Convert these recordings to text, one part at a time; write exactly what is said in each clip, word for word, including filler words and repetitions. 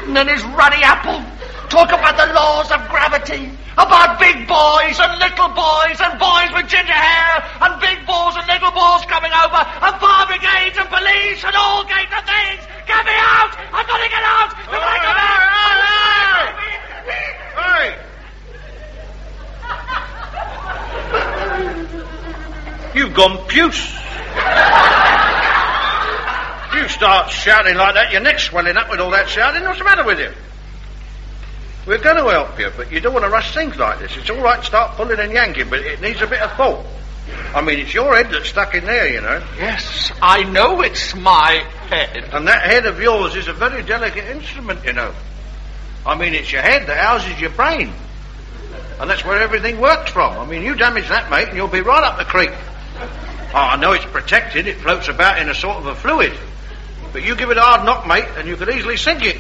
Newton and his ruddy apple. Talk about the laws of gravity. About big boys and little boys and boys with ginger hair and big balls and little balls coming over and fire brigades and police and all kinds of things. Get me out! I've got to get out! I've got to get out! Hey! Hey! You've gone puce. You start shouting like that, your neck's swelling up with all that shouting. What's the matter with you? We're going to help you, but you don't want to rush things like this. It's all right to start pulling and yanking, but it needs a bit of thought. I mean, it's your head that's stuck in there, you know. Yes, I know it's my head. And that head of yours is a very delicate instrument, you know. I mean, it's your head that houses your brain. And that's where everything works from. I mean, you damage that, mate, and you'll be right up the creek. Oh, I know it's protected. It floats about in a sort of a fluid. But you give it a hard knock, mate, and you could easily sink it.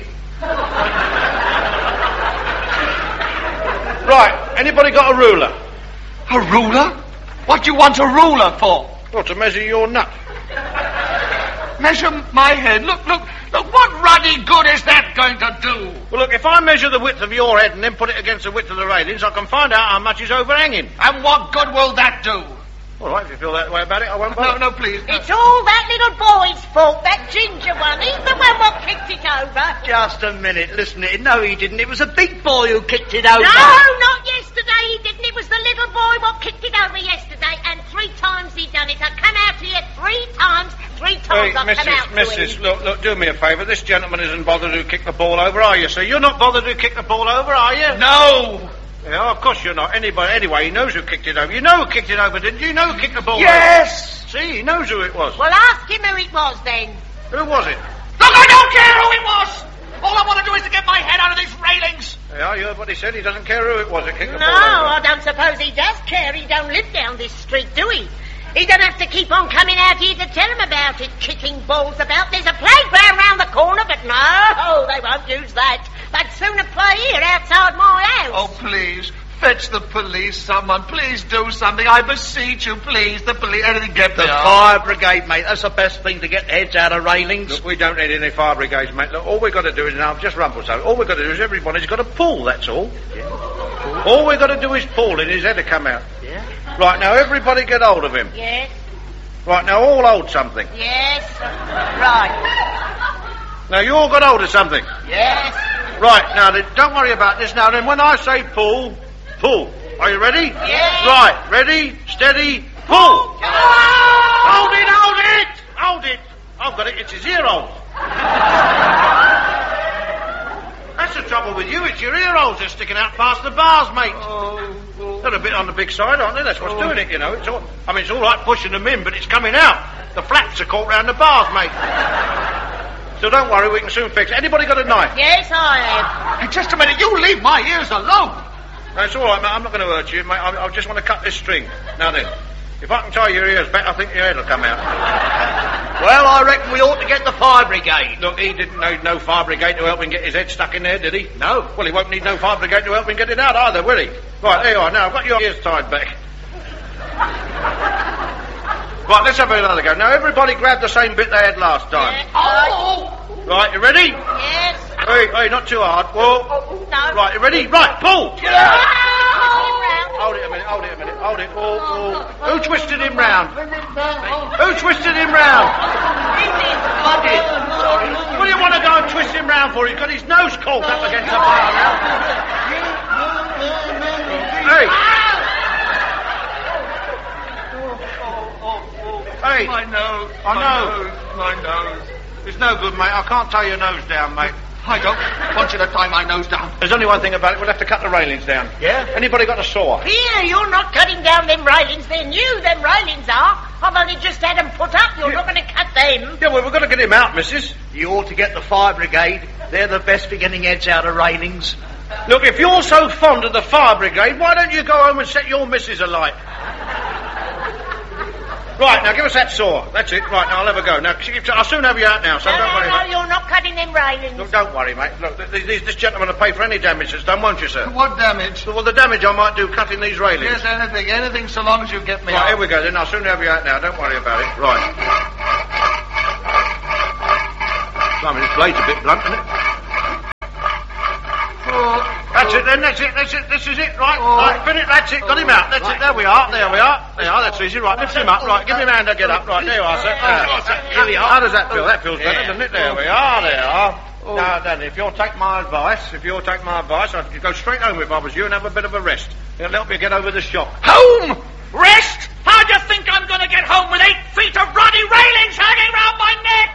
Right, anybody got a ruler? A ruler? What do you want a ruler for? Well, to measure your nut. Measure my head? Look, look, look, what ruddy good is that going to do? Well, look, if I measure the width of your head and then put it against the width of the railings, I can find out how much is overhanging. And what good will that do? All right, if you feel that way about it, I won't No, bother. no, please. No. It's all that little boy's fault, that ginger one. He's the one what kicked it over. Just a minute, listen to it. No, he didn't. It was a big boy who kicked it over. No, not yesterday he didn't. It was the little boy what kicked it over yesterday, and three times he done it. I come out here three times, three times Hey, I've Missus come out Missus to him. Look, look, do me a favour. This gentleman isn't bothered to kick the ball over, are you, sir? You're not bothered to kick the ball over, are you? No! Yeah, of course you're not. Anybody, anyway, he knows who kicked it over. You know who kicked it over, didn't you? You know who kicked the ball yes. over. See, he knows who it was. Well, ask him who it was then. Who was it? Look, I don't care who it was! All I want to do is to get my head out of these railings. Yeah, you heard what he said. He doesn't care who it was that kicked the No, ball over. I don't suppose he does care. He don't live down this street, do he? He don't have to keep on coming out here to tell him about it, kicking balls about. There's a playground round the corner, but no, they won't use that. They'd sooner play here outside my house. Oh, please. Fetch the police, someone. Please do something. I beseech you, please. The police, anything get The there. fire brigade, mate. That's the best thing to get heads out of railings. Look, we don't need any fire brigades, mate. Look, all we've got to do is, now, I've just rumbled so, all we've got to do is everybody's got to pull, that's all. Yeah. All we've got to do is pull and his head to come out. Yeah. Right, now, everybody get hold of him. Yes, Right, now, all hold something. yes, right, Now, you all got hold of something. yes. Right, now, then, don't worry about this now. Then, when I say pull, pull. Are you ready? Yeah. Right, ready, steady, pull. Hold it, hold it, hold it. I've got it, it's his ear hole. That's the trouble with you, it's your ear holes that's sticking out past the bars, mate. Oh, oh. They're a bit on the big side, aren't they? That's what's doing it, you know. It's all, I mean, it's all right pushing them in, but it's coming out. The flaps are caught round the bars, mate. So don't worry, we can soon fix it. Anybody got a knife? Yes, I have. Hey, just a minute. You leave my ears alone. No, it's all right, mate. I'm not going to hurt you, mate. I, I just want to cut this string. Now then, if I can tie your ears back, I think your head will come out. Well, I reckon we ought to get the fire brigade. Look, he didn't need no fire brigade to help him get his head stuck in there, did he? No. Well, he won't need no fire brigade to help him get it out either, will he? Right, there you are. Now, I've got your ears tied back. Right, let's have another go. Now, everybody grab the same bit they had last time. Yes, Oh! Right, you ready? yes. Hey, hey, not too hard. Whoa. No. Right, you ready? Right, pull. Twist him round. Hold it a minute, hold it a minute, hold it. Oh, oh. Who twisted him round? Who twisted him round? I did. What do you want to go and twist him round for? He's got his nose caught up against the bar now. Hey. Hey. My nose. I my know. Nose, my nose. It's no good, mate. I can't tie your nose down, mate. I don't want you to tie my nose down. There's only one thing about it. We'll have to cut the railings down. Yeah? Anybody got a saw? Here, you're not cutting down them railings. They're new, them railings are. I've only just had them put up. You're Yeah. not going to cut them. Yeah, well, we've got to get him out, missus. You ought to get the fire brigade. They're the best for getting heads out of railings. Look, if you're so fond of the fire brigade, why don't you go home and set your missus alight? Right, now give us that saw. That's it. Right, now I'll have a go. Now, I'll soon have you out now, so No, don't no, worry. no, about- you're not cutting them railings. Look, don't worry, mate. Look, th- th- this gentleman will pay for any damage that's done, won't you, sir? What damage? Well, the damage I might do cutting these railings. Yes, anything, anything, so long as you get me Right, out. here we go then. I'll soon have you out now. Don't worry about it. Right. Blimey, this blade's a bit blunt, isn't it? That's it then, that's it, that's it, this is it, right, oh. right, finish, that's it, got him out, that's right. it, there we are, there we are, there we are, that's easy, right, lift him up, right, give him a hand to get up, right, there you are, sir. Uh, Here we are. How does that feel? That feels better, yeah. doesn't it? There we are, there you are. Oh. Now, then, if you'll take my advice, if you'll take my advice, I'd go straight home if I was you and have a bit of a rest. It'll help you get over the shock. Home? Rest? How do you think I'm going to get home with eight feet of ruddy railings hanging round my neck?